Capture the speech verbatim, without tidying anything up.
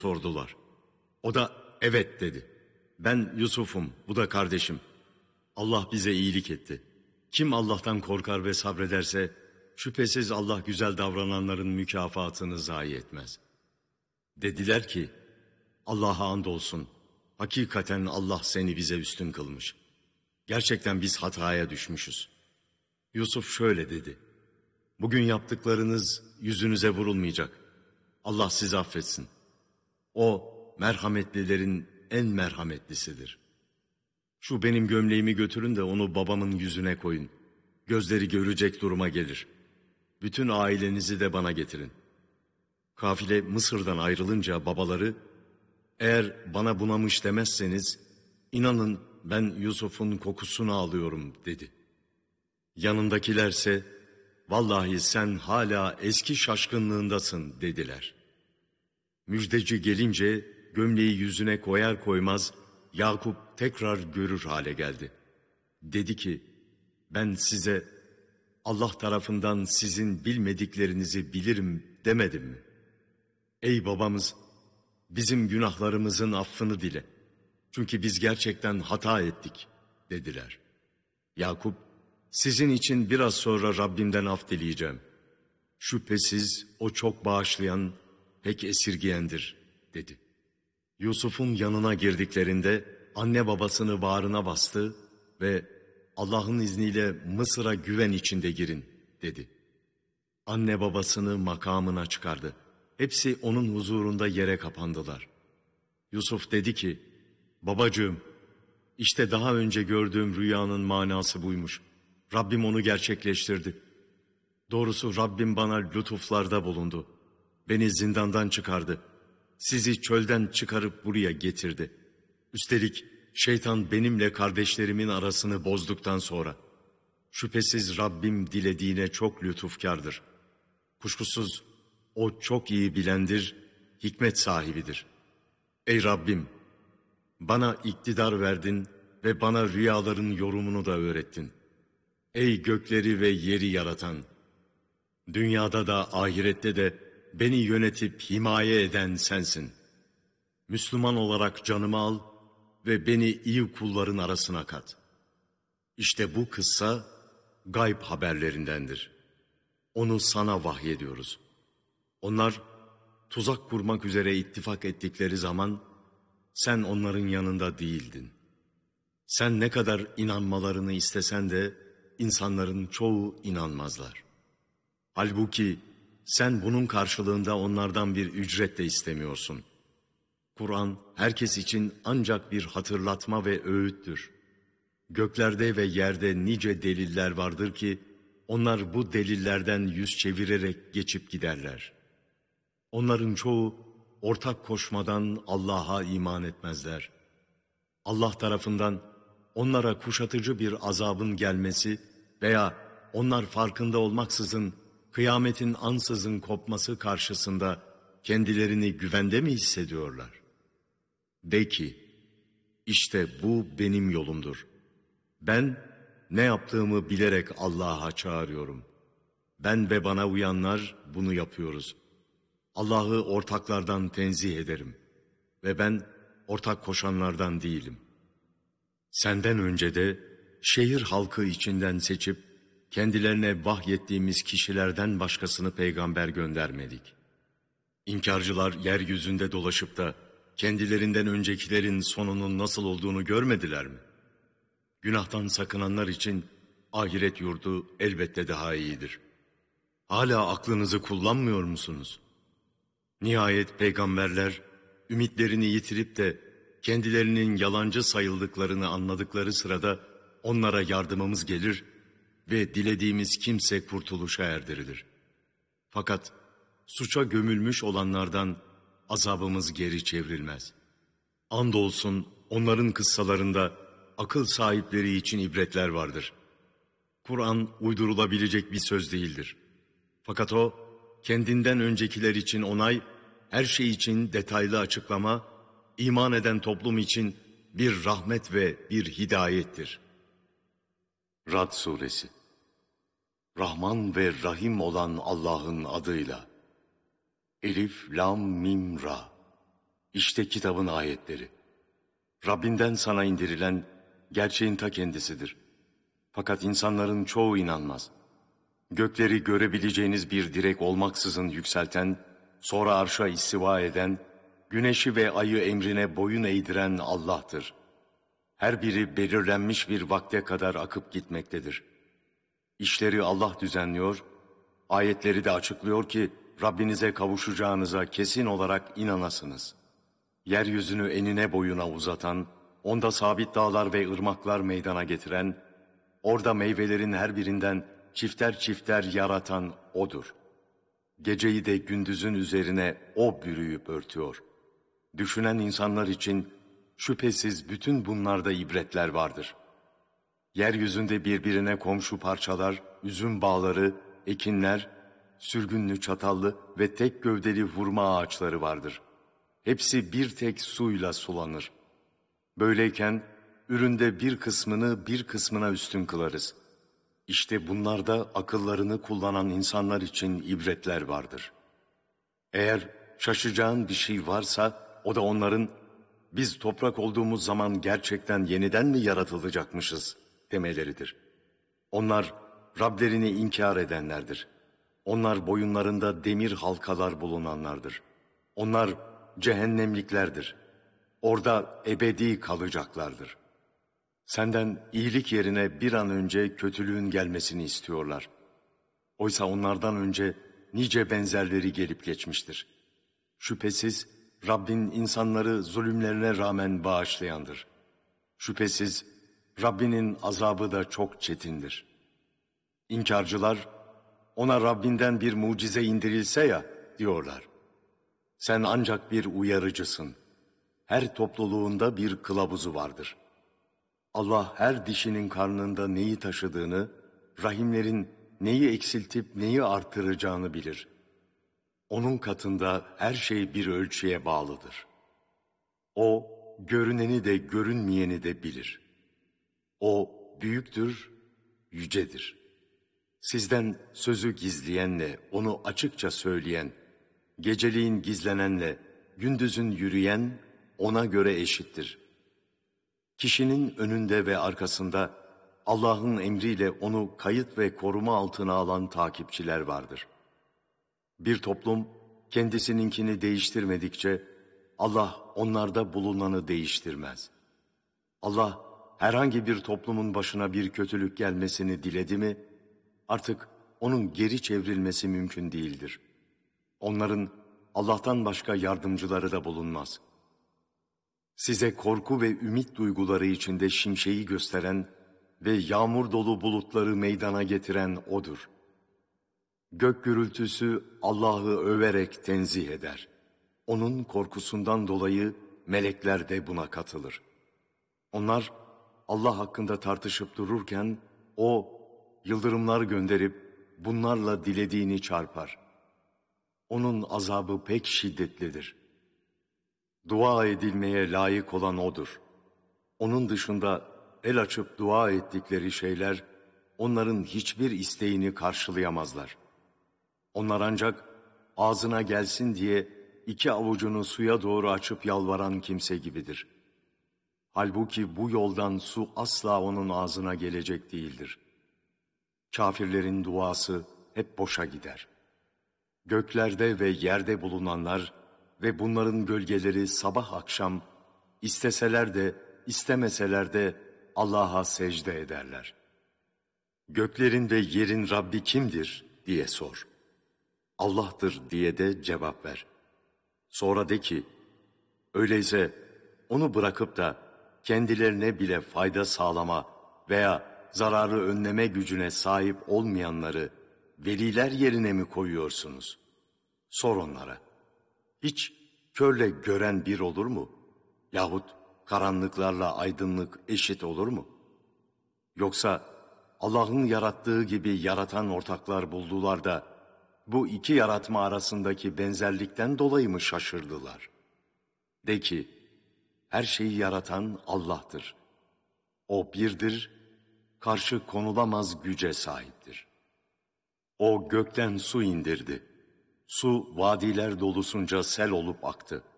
sordular. O da evet dedi. Ben Yusuf'um, bu da kardeşim. Allah bize iyilik etti. Kim Allah'tan korkar ve sabrederse, şüphesiz Allah güzel davrananların mükafatını zayi etmez. Dediler ki, Allah'a andolsun, hakikaten Allah seni bize üstün kılmış. Gerçekten biz hataya düşmüşüz. Yusuf şöyle dedi, bugün yaptıklarınız yüzünüze vurulmayacak. Allah sizi affetsin. O, merhametlilerin en merhametlisidir. Şu benim gömleğimi götürün de onu babamın yüzüne koyun. Gözleri görecek duruma gelir. Bütün ailenizi de bana getirin. Kafile Mısır'dan ayrılınca babaları, eğer bana bunamış demezseniz, inanın ben Yusuf'un kokusunu alıyorum dedi. Yanındakilerse, vallahi sen hala eski şaşkınlığındasın dediler. Müjdeci gelince gömleği yüzüne koyar koymaz Yakup tekrar görür hale geldi. Dedi ki, ben size Allah tarafından sizin bilmediklerinizi bilirim demedim mi? Ey babamız, bizim günahlarımızın affını dile. Çünkü biz gerçekten hata ettik dediler. Yakup, sizin için biraz sonra Rabbimden af dileyeceğim. Şüphesiz o çok bağışlayan, pek esirgiyendir dedi. Yusuf'un yanına girdiklerinde anne babasını bağrına bastı ve Allah'ın izniyle Mısır'a güven içinde girin dedi. Anne babasını makamına çıkardı. Hepsi onun huzurunda yere kapandılar. Yusuf dedi ki, babacığım, işte daha önce gördüğüm rüyanın manası buymuş. Rabbim onu gerçekleştirdi. Doğrusu Rabbim bana lütuflarda bulundu. Beni zindandan çıkardı. Sizi çölden çıkarıp buraya getirdi. Üstelik şeytan benimle kardeşlerimin arasını bozduktan sonra. Şüphesiz Rabbim dilediğine çok lütufkardır. Kuşkusuz o çok iyi bilendir, hikmet sahibidir. Ey Rabbim! Bana iktidar verdin ve bana rüyaların yorumunu da öğrettin. Ey gökleri ve yeri yaratan! Dünyada da ahirette de beni yönetip himaye eden sensin. Müslüman olarak canımı al ve beni iyi kulların arasına kat. İşte bu kıssa gayb haberlerindendir. Onu sana vahyediyoruz. Onlar tuzak kurmak üzere ittifak ettikleri zaman sen onların yanında değildin. Sen ne kadar inanmalarını istesen de insanların çoğu inanmazlar. Halbuki sen bunun karşılığında onlardan bir ücret de istemiyorsun. Kur'an herkes için ancak bir hatırlatma ve öğüttür. Göklerde ve yerde nice deliller vardır ki onlar bu delillerden yüz çevirerek geçip giderler. Onların çoğu ortak koşmadan Allah'a iman etmezler. Allah tarafından onlara kuşatıcı bir azabın gelmesi veya onlar farkında olmaksızın kıyametin ansızın kopması karşısında kendilerini güvende mi hissediyorlar? De ki, işte bu benim yolumdur. Ben ne yaptığımı bilerek Allah'a çağırıyorum. Ben ve bana uyanlar bunu yapıyoruz. Allah'ı ortaklardan tenzih ederim ve ben ortak koşanlardan değilim. Senden önce de şehir halkı içinden seçip kendilerine vahyettiğimiz kişilerden başkasını peygamber göndermedik. İnkarcılar yeryüzünde dolaşıp da kendilerinden öncekilerin sonunun nasıl olduğunu görmediler mi? Günahtan sakınanlar için ahiret yurdu elbette daha iyidir. Hala aklınızı kullanmıyor musunuz? Nihayet peygamberler ümitlerini yitirip de kendilerinin yalancı sayıldıklarını anladıkları sırada onlara yardımımız gelir ve dilediğimiz kimse kurtuluşa erdirilir. Fakat suça gömülmüş olanlardan azabımız geri çevrilmez. Andolsun onların kıssalarında akıl sahipleri için ibretler vardır. Kur'an uydurulabilecek bir söz değildir. Fakat o kendinden öncekiler için onay, her şey için detaylı açıklama, iman eden toplum için bir rahmet ve bir hidayettir. Rad Suresi. Rahman ve Rahim olan Allah'ın adıyla. Elif, Lam, Mim, Ra. İşte kitabın ayetleri. Rabbinden sana indirilen gerçeğin ta kendisidir. Fakat insanların çoğu inanmaz. Gökleri görebileceğiniz bir direk olmaksızın yükselten, sonra arşa istiva eden, güneşi ve ayı emrine boyun eğdiren Allah'tır. Her biri belirlenmiş bir vakte kadar akıp gitmektedir. İşleri Allah düzenliyor, ayetleri de açıklıyor ki Rabbinize kavuşacağınıza kesin olarak inanasınız. Yeryüzünü enine boyuna uzatan, onda sabit dağlar ve ırmaklar meydana getiren, orada meyvelerin her birinden çifter çifter yaratan O'dur. Geceyi de gündüzün üzerine O bürüyüp örtüyor. Düşünen insanlar için şüphesiz bütün bunlarda ibretler vardır. Yeryüzünde birbirine komşu parçalar, üzüm bağları, ekinler, sürgünlü çatallı ve tek gövdeli hurma ağaçları vardır. Hepsi bir tek suyla sulanır. Böyleyken üründe bir kısmını bir kısmına üstün kılarız. İşte bunlarda akıllarını kullanan insanlar için ibretler vardır. Eğer şaşacağın bir şey varsa o da onların biz toprak olduğumuz zaman gerçekten yeniden mi yaratılacakmışız demeleridir. Onlar Rablerini inkar edenlerdir. Onlar boyunlarında demir halkalar bulunanlardır. Onlar cehennemliklerdir. Orada ebedi kalacaklardır. Senden iyilik yerine bir an önce kötülüğün gelmesini istiyorlar. Oysa onlardan önce nice benzerleri gelip geçmiştir. Şüphesiz Rabbin insanları zulümlerine rağmen bağışlayandır. Şüphesiz Rabbinin azabı da çok çetindir. İnkarcılar, ona Rabbinden bir mucize indirilse ya diyorlar. Sen ancak bir uyarıcısın. Her topluluğunda bir kılavuzu vardır. Allah her dişinin karnında neyi taşıdığını, rahimlerin neyi eksiltip neyi artıracağını bilir. Onun katında her şey bir ölçüye bağlıdır. O, görüneni de görünmeyeni de bilir. O, büyüktür, yücedir. Sizden sözü gizleyenle, onu açıkça söyleyen, geceliğin gizlenenle, gündüzün yürüyen, ona göre eşittir. Kişinin önünde ve arkasında Allah'ın emriyle onu kayıt ve koruma altına alan takipçiler vardır. Bir toplum kendisininkini değiştirmedikçe Allah onlarda bulunanı değiştirmez. Allah herhangi bir toplumun başına bir kötülük gelmesini diledi mi artık onun geri çevrilmesi mümkün değildir. Onların Allah'tan başka yardımcıları da bulunmaz. Size korku ve ümit duyguları içinde şimşeği gösteren ve yağmur dolu bulutları meydana getiren O'dur. Gök gürültüsü Allah'ı överek tenzih eder. Onun korkusundan dolayı melekler de buna katılır. Onlar Allah hakkında tartışıp dururken O yıldırımlar gönderip bunlarla dilediğini çarpar. Onun azabı pek şiddetlidir. Dua edilmeye layık olan O'dur. Onun dışında el açıp dua ettikleri şeyler onların hiçbir isteğini karşılayamazlar. Onlar ancak ağzına gelsin diye iki avucunu suya doğru açıp yalvaran kimse gibidir. Halbuki bu yoldan su asla onun ağzına gelecek değildir. Kafirlerin duası hep boşa gider. Göklerde ve yerde bulunanlar ve bunların gölgeleri sabah akşam isteseler de istemeseler de Allah'a secde ederler. Göklerin ve yerin Rabbi kimdir diye sor. Allah'tır diye de cevap ver. Sonra de ki, öyleyse onu bırakıp da kendilerine bile fayda sağlama veya zararı önleme gücüne sahip olmayanları veliler yerine mi koyuyorsunuz? Sor onlara. Hiç körle gören bir olur mu? Yahut karanlıklarla aydınlık eşit olur mu? Yoksa Allah'ın yarattığı gibi yaratan ortaklar buldular da bu iki yaratma arasındaki benzerlikten dolayı mı şaşırdılar? De ki, her şeyi yaratan Allah'tır. O birdir, karşı konulamaz güce sahiptir. O gökten su indirdi. Su vadiler dolusunca sel olup aktı.